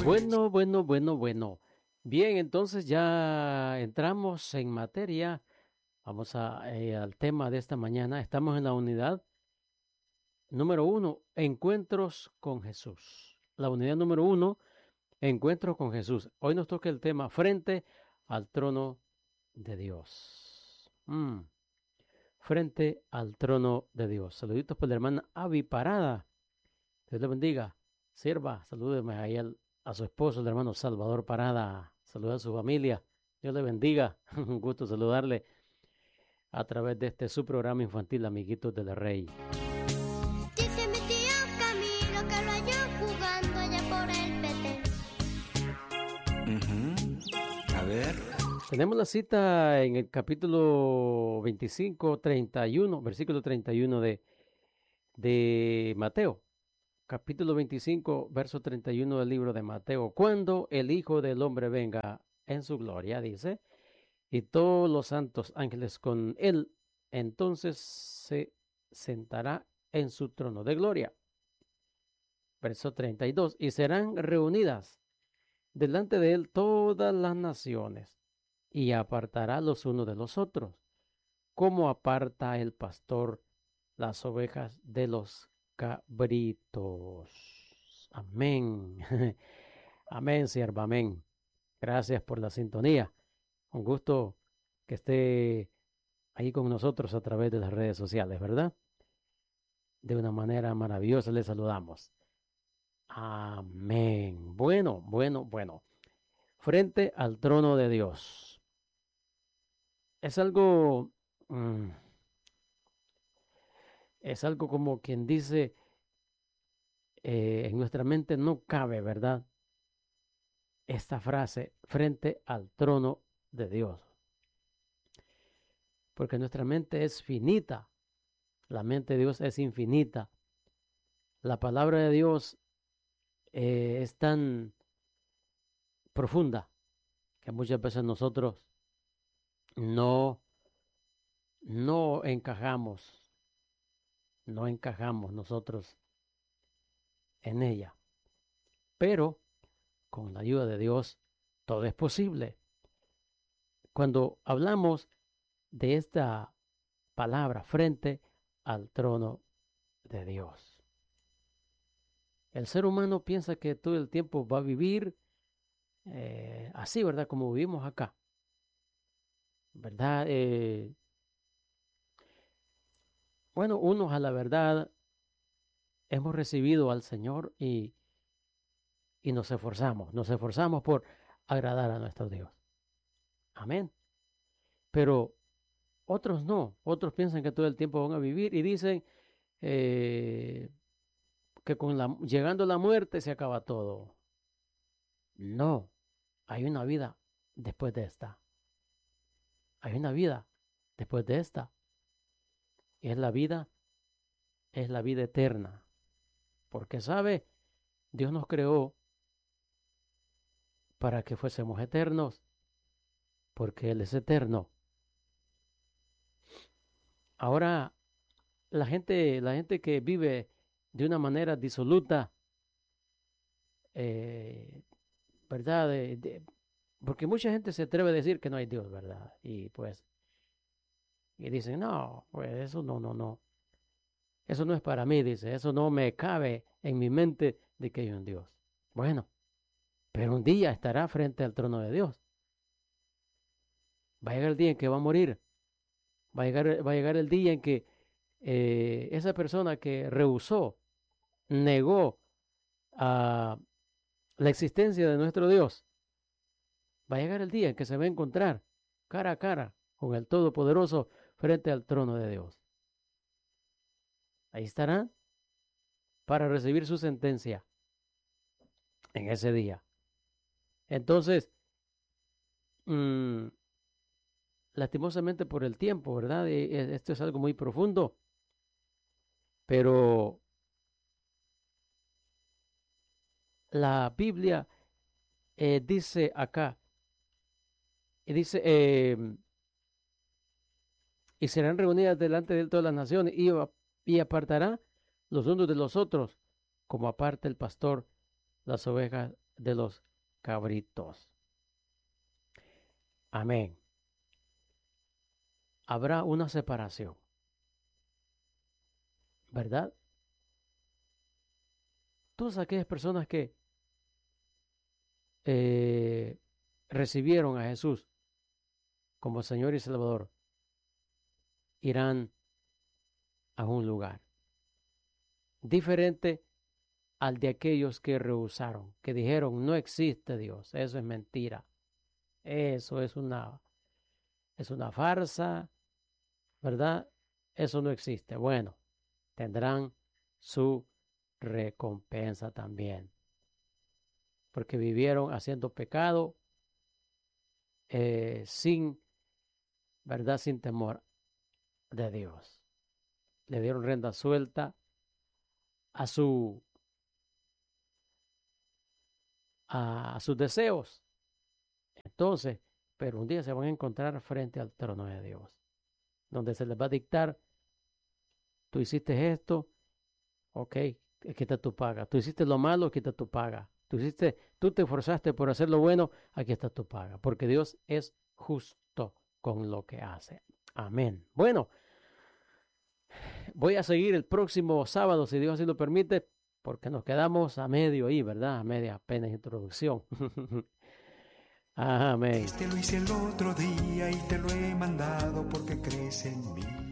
Bueno. Bien, entonces ya entramos en materia. Vamos al tema de esta mañana. Estamos en la unidad número 1, encuentros con Jesús. La unidad número 1, encuentros con Jesús. Hoy nos toca el tema frente al trono de Dios. Frente al trono de Dios. Saluditos por la hermana Avi Parada. Dios le bendiga. Sirva, salúdeme ahí a su esposo, el hermano Salvador Parada. Saluda a su familia. Dios le bendiga. Un gusto saludarle a través de este su programa infantil, Amiguitos del Rey. Dice mi tío Camilo que lo halló jugando allá por el Petén. A ver. Tenemos la cita en el capítulo 25, 31, versículo 31 de Mateo. Capítulo 25, verso 31 del libro de Mateo. Cuando el Hijo del Hombre venga en su gloria, dice, y todos los santos ángeles con él, entonces se sentará en su trono de gloria. Verso 32, y serán reunidas delante de él todas las naciones, y apartará los unos de los otros, como aparta el pastor las ovejas de los cabritos. Amén. Amén, sierva, amén. Gracias por la sintonía. Un gusto que esté ahí con nosotros a través de las redes sociales, ¿verdad? De una manera maravillosa les saludamos. Amén. Bueno. Frente al trono de Dios. Es algo como quien dice, en nuestra mente no cabe, ¿verdad? Esta frase, frente al trono de Dios. Porque nuestra mente es finita. La mente de Dios es infinita. La palabra de Dios es tan profunda que muchas veces nosotros no encajamos nosotros en ella. Pero con la ayuda de Dios todo es posible. Cuando hablamos de esta palabra frente al trono de Dios, el ser humano piensa que todo el tiempo va a vivir así, ¿verdad? Como vivimos acá, ¿verdad? Bueno, unos a la verdad hemos recibido al Señor y nos esforzamos por agradar a nuestro Dios. Amén. Pero otros no, otros piensan que todo el tiempo van a vivir y dicen que llegando la muerte se acaba todo. No, hay una vida después de esta. Hay una vida después de esta. Y es la vida eterna. Porque sabe, Dios nos creó para que fuésemos eternos, porque Él es eterno. Ahora, la gente que vive de una manera disoluta, ¿verdad? Porque mucha gente se atreve a decir que no hay Dios, ¿verdad? Y dicen, no, pues eso no. Eso no es para mí, dice, eso no me cabe en mi mente de que hay un Dios. Bueno, pero un día estará frente al trono de Dios. Va a llegar el día en que va a morir. Va a llegar el día en que esa persona que rehusó, negó a la existencia de nuestro Dios, va a llegar el día en que se va a encontrar cara a cara con el Todopoderoso frente al trono de Dios. Ahí estará para recibir su sentencia en ese día. Entonces, lastimosamente por el tiempo, ¿verdad? Esto es algo muy profundo, pero la Biblia dice acá, y serán reunidas delante de él todas las naciones, y apartará los unos de los otros, como aparta el pastor las ovejas de los cabritos. Amén. Habrá una separación, ¿verdad? Todas aquellas personas que recibieron a Jesús como Señor y Salvador irán a un lugar diferente al de aquellos que rehusaron, que dijeron no existe Dios, eso es mentira, eso es una farsa, ¿verdad? Eso no existe. Bueno, tendrán su recompensa también, porque vivieron haciendo pecado sin, ¿verdad? Sin temor de Dios. Le dieron rienda suelta a sus deseos. Entonces, pero un día se van a encontrar frente al trono de Dios, donde se les va a dictar, tú hiciste esto, ok, aquí está tu paga. Tú hiciste lo malo, aquí está tu paga. Tú te esforzaste por hacer lo bueno, aquí está tu paga. Porque Dios es justo con lo que hace. Amén. Bueno, voy a seguir el próximo sábado, si Dios así lo permite, porque nos quedamos a medio ahí, ¿verdad? A media apenas introducción. Amén. Lo hice el otro día y te lo he mandado porque crees en mí.